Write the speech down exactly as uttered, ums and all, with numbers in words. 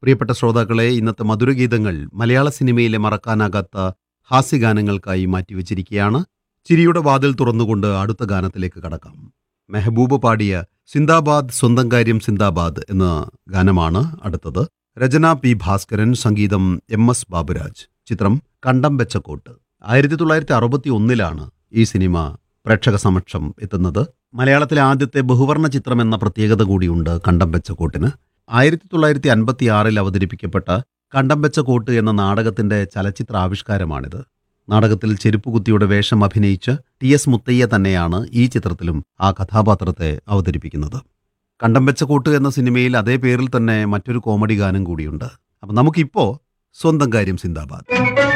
പ്രിയപ്പെട്ട ശ്രോതാക്കളെ, ഇന്നത്തെ മധുരഗീതങ്ങൾ മലയാള സിനിമയിലെ മറക്കാനാകാത്ത ഹാസ്യഗാനങ്ങൾക്കായി മാറ്റിവെച്ചിരിക്കുകയാണ്. ചിരിയുടെ വാതിൽ തുറന്നുകൊണ്ട് അടുത്ത ഗാനത്തിലേക്ക് കടക്കാം. മെഹബൂബ് പാടിയ സിന്ദാബാദ് സ്വന്തം കാര്യം സിന്ദാബാദ് എന്ന ഗാനമാണ് അടുത്തത്. രചന പി ഭാസ്കരൻ, സംഗീതം എം എസ് ബാബുരാജ്. ചിത്രം കണ്ടം വെച്ചക്കോട്ട്. ആയിരത്തി തൊള്ളായിരത്തി അറുപത്തി ഒന്നിലാണ് ഈ സിനിമ പ്രേക്ഷക സമക്ഷം എത്തുന്നത്. മലയാളത്തിലെ ആദ്യത്തെ ബഹുവർണ്ണ ചിത്രം എന്ന പ്രത്യേകത കൂടിയുണ്ട് കണ്ടം വെച്ചക്കോട്ടിന്. ആയിരത്തി തൊള്ളായിരത്തി അൻപത്തി ആറിൽ അവതരിപ്പിക്കപ്പെട്ട കണ്ടം വെച്ചക്കോട്ട് എന്ന നാടകത്തിന്റെ ചലച്ചിത്ര ആവിഷ്കാരമാണിത്. നാടകത്തിൽ ചെരുപ്പുകുത്തിയുടെ വേഷം അഭിനയിച്ച ടി എസ് മുത്തയ്യ തന്നെയാണ് ഈ ചിത്രത്തിലും ആ കഥാപാത്രത്തെ അവതരിപ്പിക്കുന്നത്. കണ്ടം വെച്ചക്കോട്ട് എന്ന സിനിമയിൽ അതേ പേരിൽ തന്നെ മറ്റൊരു കോമഡി ഗാനം കൂടിയുണ്ട്. അപ്പം നമുക്കിപ്പോൾ സ്വന്തം കാര്യം സിന്ദാബാദ്.